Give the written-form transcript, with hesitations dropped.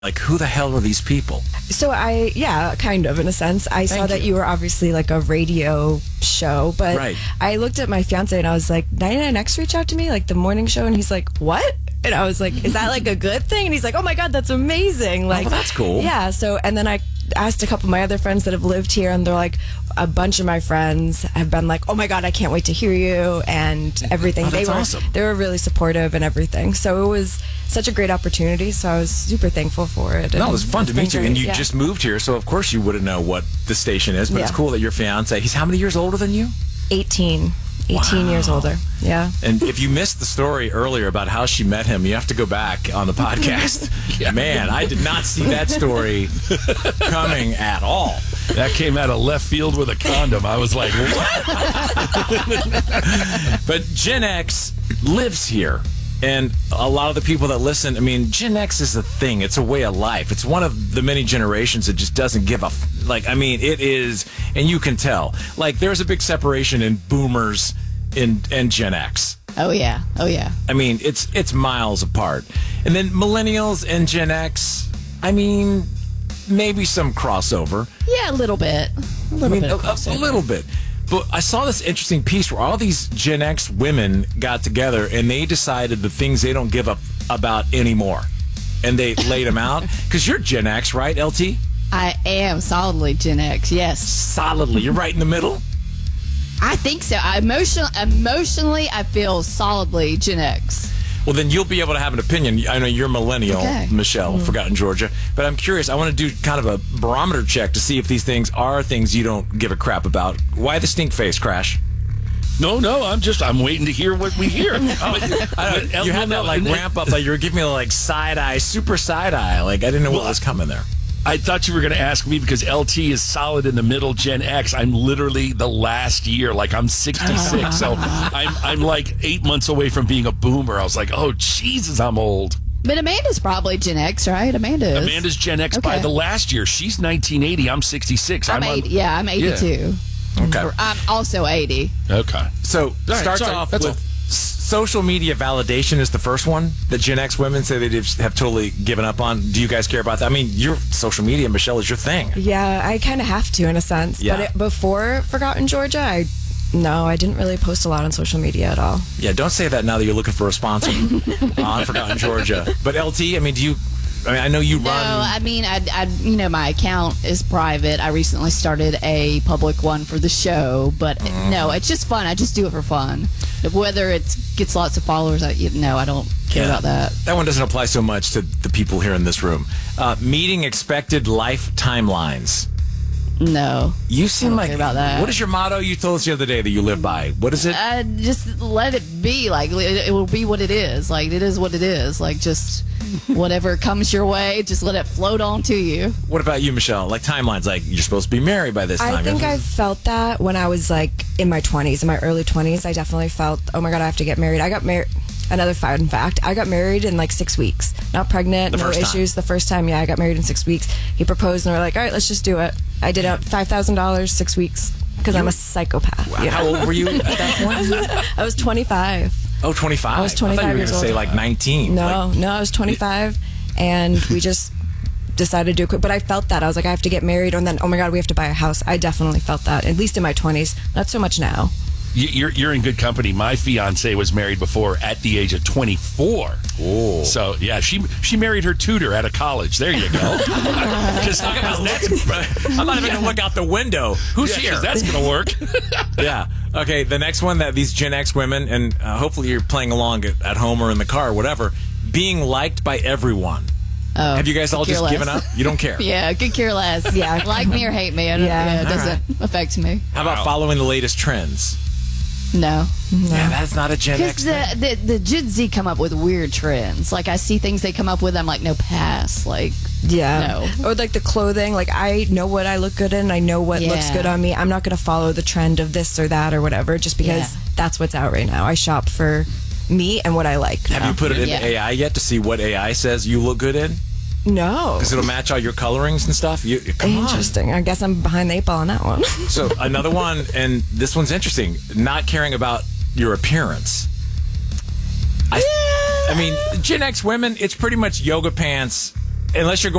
Like, who the hell are these people? So kind of, in a sense. I saw that you were obviously like a radio show, but Right. I looked at my fiance and I was like, 99X reached out to me, like the morning show, and he's like, what? And I was like, is that like a good thing? And he's like, oh my God, that's amazing. Like, well, that's cool. Yeah. So, and then I asked a couple of my other friends that have lived here, and they're like, a bunch of my friends have been like, oh my God, I can't wait to hear you and everything. That's awesome. They were really supportive and everything. So it was such a great opportunity. So I was super thankful for it. No, it was fun to meet you. great. And you Yeah. just moved here, so of course you wouldn't know what the station is, but it's Yeah. cool that your fiance, he's how many years older than you? 18 years older. Yeah. And if you missed the story earlier about how she met him, you have to go back on the podcast. Man, I did not see that story coming at all. That came out of left field with a condom. I was like, what? But Gen X lives here. And a lot of the people that listen, I mean, Gen X is a thing. It's a way of life. It's one of the many generations that just doesn't give a... it is, and you can tell. Like, there's a big separation in boomers and Gen X. Oh, yeah. Oh, yeah. I mean, it's miles apart. And then millennials and Gen X, I mean, maybe some crossover. Yeah, a little bit. A little bit. But I saw this interesting piece where all these Gen X women got together and they decided the things they don't give up about anymore. And they laid them out. Because you're Gen X, right, LT? I am solidly Gen X, yes. Solidly. You're right in the middle? I think so. Emotionally, I feel solidly Gen X. Well, then you'll be able to have an opinion. I know you're millennial, Okay. Michelle, Forgotten Georgia. But I'm curious. I want to do kind of a barometer check to see if these things are things you don't give a crap about. Why the stink face, Crash? No, I'm waiting to hear what we hear. You had that like ramp up, like you were giving me like side eye, super side eye. Like I didn't know what was coming there. I thought you were going to ask me because LT is solid in the middle, Gen X. I'm literally the last year, like I'm 66. So I'm like 8 months away from being a boomer. I was like, oh, Jesus, I'm old. But Amanda's probably Gen X, right? Amanda's Gen X by the last year. She's 1980. I'm 66. I'm 80. Yeah, I'm 82. Yeah. Okay. I'm also 80. Okay. So starts off with social media validation is the first one that Gen X women say they just have totally given up on. Do you guys care about that? I mean, your social media, Michelle, is your thing. Yeah, I kind of have to in a sense. Yeah. But before Forgotten Georgia, I didn't really post a lot on social media at all. Yeah, don't say that now that you're looking for a sponsor on Forgotten Georgia. But LT, I mean, I know you run. No, I mean, my account is private. I recently started a public one for the show, but no, it's just fun. I just do it for fun. Whether it gets lots of followers, I don't care about that. That one doesn't apply so much to the people here in this room. Meeting expected life timelines. No. You seem like... care about that. What is your motto you told us the other day that you live by? What is it? Just let it be. Like, it will be what it is. Like, it is what it is. Like, just whatever comes your way, just let it float on to you. What about you, Michelle? Like timelines, like you're supposed to be married by this time. I think I felt that when I was like in my 20s, in my early 20s. I definitely felt, oh my God, I have to get married. I got married. Another fun fact, I got married in like 6 weeks. Not pregnant, no issues. The first time, I got married in 6 weeks. He proposed and we're like, all right, let's just do it. I did out $5,000, 6 weeks, because I'm a psychopath. Wow. How old were you at that point? I was 25. Oh, 25. I was 25 I thought you were years going to say old. like 19. No, I was 25, and we just decided to do it quick. But I felt that. I was like, I have to get married, and then, oh my God, we have to buy a house. I definitely felt that, at least in my 20s. Not so much now. You're in good company. My fiance was married before at the age of 24. Oh. So, yeah, she married her tutor out of college. There you go. I'm not even going to look out the window. Who's here? That's going to work. Yeah. Okay, the next one that these Gen X women, and hopefully you're playing along at home or in the car or whatever, being liked by everyone. Oh, have you guys all just given up? You don't care? Yeah, could care less. Yeah, like me or hate me. It doesn't affect me. How about following the latest trends? No. Yeah, that's not a Gen X thing. Because the Gen Z come up with weird trends. Like, I see things they come up with, I'm like, no, pass. Like, no. Or like the clothing. Like, I know what I look good in. I know what looks good on me. I'm not going to follow the trend of this or that or whatever just because that's what's out right now. I shop for me and what I like. Have you put it into AI yet to see what AI says you look good in? No. Because it'll match all your colorings and stuff? Come on. Interesting. I guess I'm behind the 8 ball on that one. So another one, and this one's interesting, not caring about your appearance. I mean, Gen X women, it's pretty much yoga pants unless you're going